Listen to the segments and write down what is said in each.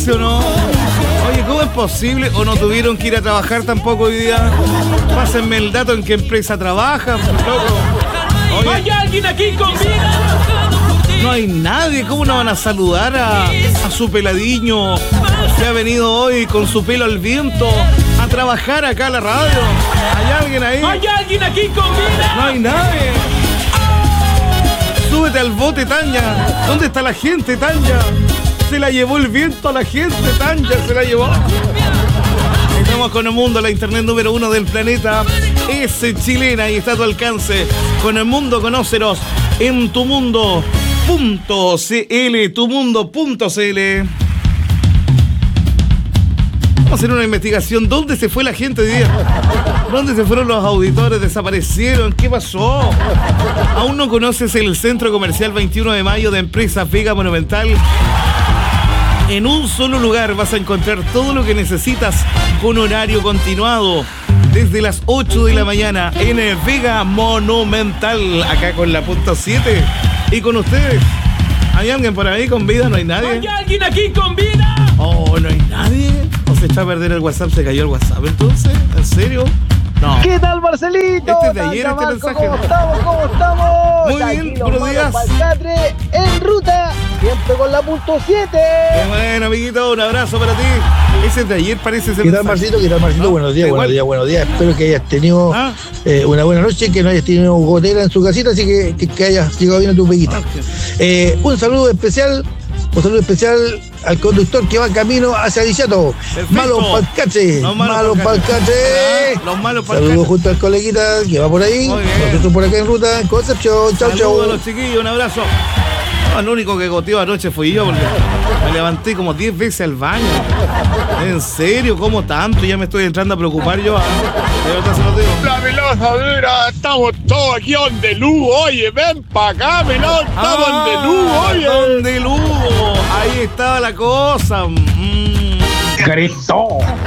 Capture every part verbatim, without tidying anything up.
¿o no? Oye, ¿cómo es posible? ¿O no tuvieron que ir a trabajar tampoco hoy día? Pásenme el dato en qué empresa trabajan, loco. Oye, ¿hay alguien aquí con vida? no hay nadie. ¿Cómo no van a saludar a, a su peladiño que ha venido hoy con su pelo al viento a trabajar acá a la radio? ¿Hay alguien ahí? ¿Hay alguien aquí con vida? No hay nadie. Súbete al bote, Tanya. ¿Dónde está la gente, Tanya? Se la llevó el viento a la gente, Tanya, se la llevó. Estamos con el mundo, la internet número uno del planeta. Es chilena y está a tu alcance. Con el mundo, conócenos en tu mundo punto c l, tu mundo punto c l. Vamos a hacer una investigación. ¿Dónde se fue la gente hoy día? ¿Dónde se fueron los auditores? ¿Desaparecieron? ¿Qué pasó? ¿Aún no conoces el Centro Comercial veintiuno de mayo de Empresa Vega Monumental? En un solo lugar vas a encontrar todo lo que necesitas con horario continuado. Desde las ocho de la mañana en el Vega Monumental, acá con la punto siete. Y con ustedes, ¿hay alguien por ahí con vida? ¿No hay nadie? ¿Hay alguien aquí con vida? Oh, ¿no hay nadie? ¿O se está a perder el WhatsApp? ¿Se cayó el WhatsApp entonces? ¿En serio? No. ¿Qué tal, Marcelito? Este es de ayer, este mensaje. ¿Cómo estamos? ¿Cómo estamos? Muy Aquí bien, los buenos manos días. Palcatre en ruta, siempre con la punto siete. Qué bueno, amiguito, un abrazo para ti. Ese es de ayer, parece ser. ¿Qué tal, Marcito? ¿Qué tal, Marcito? ¿Ah? Buenos días, Igual. buenos días, buenos días. Espero que hayas tenido ¿Ah? eh, una buena noche, que no hayas tenido gotera en su casita, así que, que, que hayas llegado bien a tu peguita. Eh, un saludo especial, un saludo especial al conductor que va camino hacia Dichato. Perfecto. Malos palcaches, Los malos malos palcaches. palcaches. Ah, los malos Saludos palcaches. junto al coleguita que va por ahí. Muy bien. Nosotros por acá en ruta, en Concepción. Chau, Saludos a chau. los chiquillos, un abrazo. No, el único que goteó anoche fui yo porque me levanté como diez veces al baño. En serio, ¿cómo tanto? Ya me estoy entrando a preocupar yo. ¿Ah? De verdad se lo digo. La Melosa, mira, estamos todos aquí donde Lugo, oye, ven pa' acá, Melosa, estamos Ah, donde Lugo, oye. ¿Dónde Lugo? Ahí estaba la cosa. Mm. Cristo.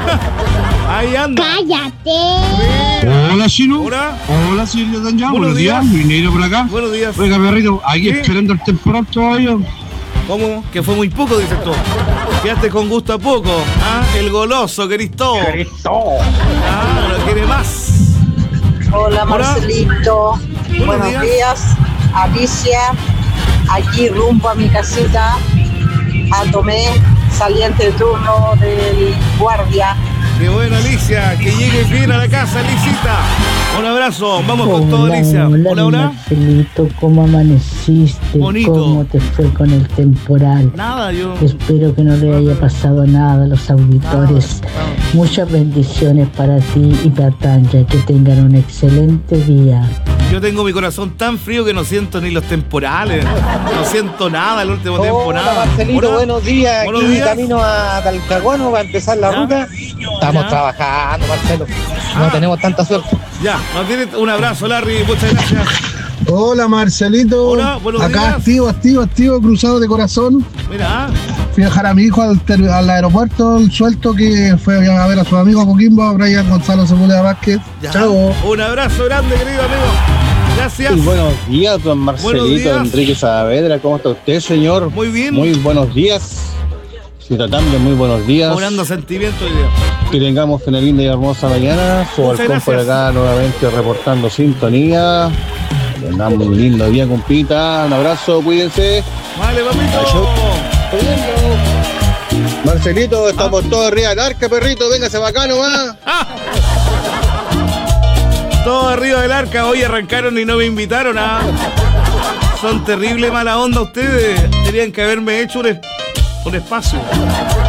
Ahí anda. ¡Cállate! Hola, Chino. Hola. Hola, señor Tanya. Buenos Buenos días. días. Mineiro por acá. Buenos días. Oiga, perrito, aquí ¿Qué? esperando el temporal todavía. ¿Cómo? Que fue muy poco, dices tú. Quedaste con gusto a poco. ¿Ah? El goloso, querís todo. Cristo. Ah, no quiere más. Hola Marcelito, Buenos buenos días. días. Alicia, aquí rumbo a mi casita, a Tomé, saliente de turno del guardia. Qué bueno, Alicia. Que llegues bien a la casa, Alicita. Un abrazo. Vamos con todo, Alicia. Hola, Hola, hola. Marcelito, ¿cómo amaneciste? Bonito. ¿Cómo te fue con el temporal? Nada, yo. Espero que no le haya pasado nada a los auditores. Muchas bendiciones para ti y para Tanya. Que tengan un excelente día. Yo tengo mi corazón tan frío que no siento ni los temporales. No siento nada el último temporada. Hola, Marcelito, Hola. buenos días. Buenos Aquí días. camino a Talcahuano para empezar la ¿Ya? ruta. Estamos ¿Ya? trabajando, Marcelo. No Ah. tenemos tanta suerte. Ya, nos tiene un abrazo, Larry. Muchas gracias. Hola Marcelito, Hola, buenos acá días. activo, activo, activo, cruzado de corazón. Mira, ah, Fui a dejar a mi hijo al, ter- al aeropuerto, el suelto, que fue a ver a sus amigos a Coquimbo, Brian Gonzalo Sepúlveda Vázquez. ya. Chao. Un abrazo grande, querido amigo. Gracias. Buenos días, don Buenos Marcelito días. Enrique Saavedra. ¿Cómo está usted, señor? Muy bien. Muy buenos días. Señora Tambia, muy buenos días. Cobrando sentimiento hoy día. Que tengamos una linda y hermosa mañana. Su Muchas balcón por gracias. acá nuevamente reportando sintonía. Tengamos un lindo día, compita. Un abrazo, cuídense. Vale, papito. Marcelito, estamos todos arriba del arca, perrito. Véngase bacano, va. Todo arriba del arca. Hoy arrancaron y no me invitaron a. Son terrible mala onda ustedes. Tenían que haberme hecho un, es- un espacio.